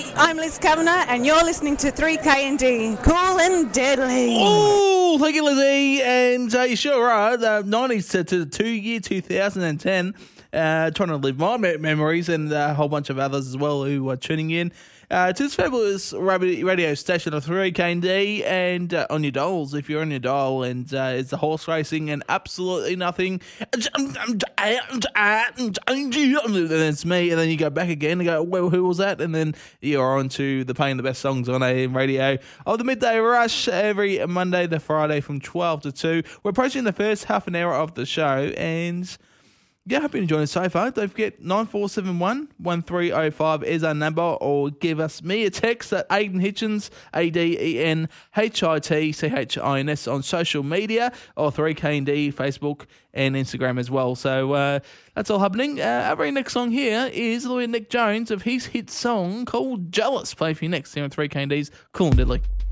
I'm Liz Kavanagh, and you're listening to 3K&D, Cool and Deadly. Oh, thank you, Lizzie. And you sure are. The 90s to the year 2010. Trying to live my memories and a whole bunch of others as well who are tuning in to this fabulous radio station of 3K&D and on your dials if you're on your dial, and it's the horse racing and absolutely nothing. And it's me, and then you go back again and go, well, who was that? And then you're on to the playing the best songs on AM radio of the Midday Rush every Monday to Friday from 12 to 2. We're approaching the first half an hour of the show, and yeah, hope you're enjoying it so far. Don't forget 9471-1305 is our number, or give me a text at Aidan Hitchins, ADENHITCHINS on social media, or 3K&D, Facebook and Instagram as well. So that's all happening. Our very next song here is Lawyer Nick Jones of his hit song called Jealous. Play for you next here on 3K&D's Cool and Deadly.